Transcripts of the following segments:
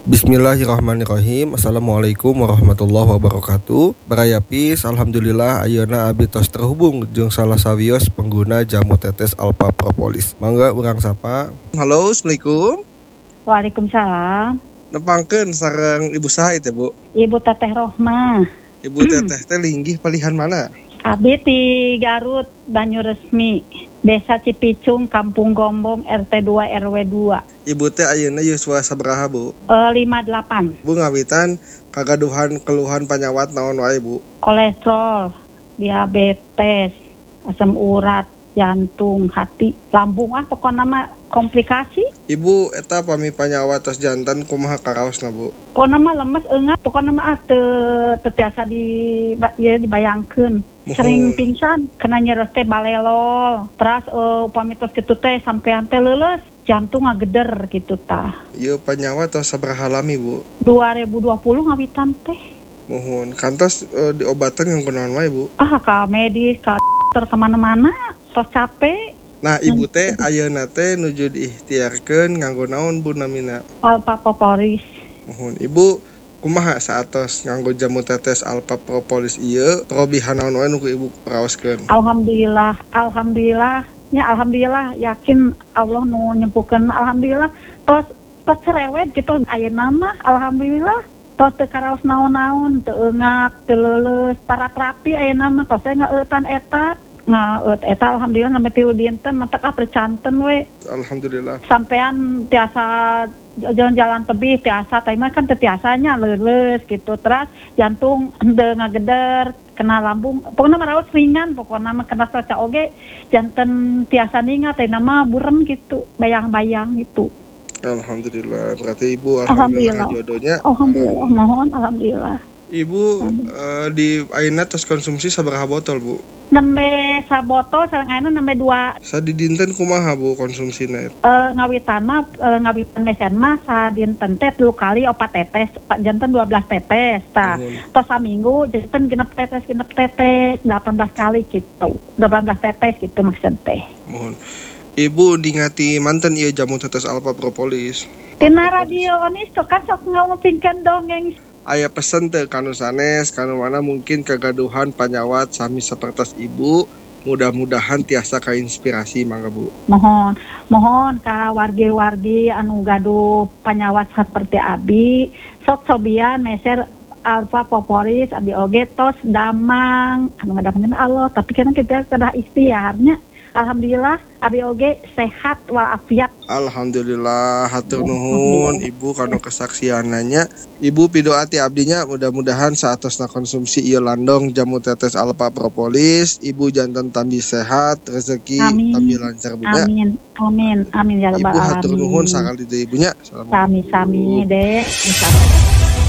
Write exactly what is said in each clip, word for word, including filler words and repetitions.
Bismillahirrahmanirrahim. Assalamualaikum warahmatullahi wabarakatuh. Barayapis, alhamdulillah ayeuna abdi tos terhubung jeung salah sawios pengguna jamu tetes Alpha Propolis. Mangga urang sapa. Halo, assalamualaikum. Waalaikumsalam. Nepangkeun sareng Ibu saha teh, Bu? Ibu Teteh Rohmah. Ibu Teteh teh linggih palihan mana? Abdi di Garut, Banyuresmi, Desa Cipicung, Kampung Gombong, R T dua R W dua. Ibu teh ayeuna yuswa sabaraha, Bu? Uh, lima puluh delapan. Bu ngawitan kagaduhan keluhan panyawat naon wae, Bu? Kolesterol, diabetes, asam urat, jantung, hati, lambung, ah pokoknya mah komplikasi. Ibu eta pami panyawat tos jantan kumaha karaosna, Bu? Pokoknya mah lemes eungat, pokoknya mah ah teu teu tiasa di ya dibayangkeun. Sering pingsan, kena nyeres teh balelol. Terus uh, upami tos kitu teh sampean teh leuleus, jantung ngageder gitu tah. Ieu panyawat tos sabaraha lami, Bu? dua ribu dua puluh ngawitan teh. Mohon kantos uh, diobatan yang kunaon wae, Bu? Ah ka medis, ka dokter kemana-mana, tos capek. Nah, Ibu teh ayeuna teh nuju diikhtiarkeun nganggo naon, Bu, namina? Alpha Propolis. Mohon Ibu kumaha saatos nganggo jamu tetes Alpha Propolis ieu parobihan naon wae nu Ibu raoskeun? Alhamdulillah, alhamdulillah, nya alhamdulillah yakin Allah nu nyempuhkeun, alhamdulillah. Tos tos cerewet gitu ayeuna mah alhamdulillah. Tos teu karaos naon-naon, teu eungak, teu leuleus, para terapi ayeuna mah tos ngaeutan eta. Ngaeut eta alhamdulillah sampai tilu dinten mentek ah percanten we. Alhamdulillah. Sampean tiasa jalan-jalan tebih tiasa, tapi mah kan teu tiasanya leuleus gitu. Terus jantung henteu ngageder, kena lambung. Pokoknya maraos ringan, pokoknya mah kena soca oge janten tiasa ningat teh mah burem gitu, bayang-bayang gitu. Alhamdulillah. Berarti Ibu alhamdulillah jodohnya. Alhamdulillah, mohon alhamdulillah. Ibu uh, di ayeuna tos konsumsi sabaraha botol, Bu? Nembe sabotol sareng ayeuna nembe dua. Sadidinten kumaha, Bu, konsumsina? Eh uh, ngawitan mah uh, ngawitan mesen mah sadinten teh tilu kali opat tetes, janten dua belas tetes tah. Tos saminggu janten genep tetes genep tetes delapan belas kali gitu. delapan belas tetes gitu maksud teh. Mohon. Ibu dingati manten ieu jamu tetes Alpha Propolis. Tina radio onis tuh kan sok ngomongkeun dongeng. Aya pesen teh kanu sanes, kanu mana mungkin kegaduhan panyawat sami sapertos Ibu, mudah-mudahan tiasa kainspirasi mangga, Bu. Mohon, mohon ka wargi-wargi anu gaduh panyawat seperti abi, sok sobian meser Alpha Propolis abi oge tos damang, anu ngadamangkeun Allah, tapi kan kita kedah ikhtiarnya. Alhamdulillah abi oge sehat walafiat. Alhamdulillah, hatur nuhun Ibu kanu kesaksiananya. Ibu pidoati abdinya mudah-mudahan saatosna konsumsi ieu landong jamu tetes Alpha Propolis, Ibu janten tambi sehat, rezeki tambi lancar bunya. Amin. Amin. Amin ya rabbal alamin. Ibu hatur nuhun sakali teh Ibunya. Sami-sami Dek. Insyaallah.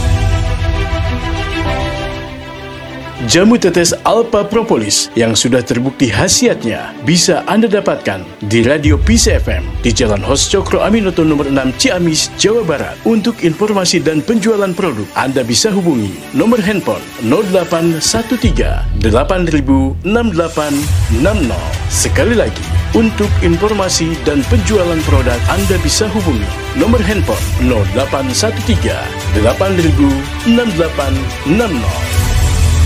Jamu tetes Alpha Propolis yang sudah terbukti khasiatnya bisa Anda dapatkan di Radio P C F M di Jalan Hos Cokro Aminoto nomor enam Ciamis, Jawa Barat. Untuk informasi dan penjualan produk, Anda bisa hubungi nomor handphone nol delapan satu tiga delapan nol enam delapan enam nol. Sekali lagi, untuk informasi dan penjualan produk, Anda bisa hubungi nomor handphone nol delapan satu tiga delapan nol enam delapan enam nol.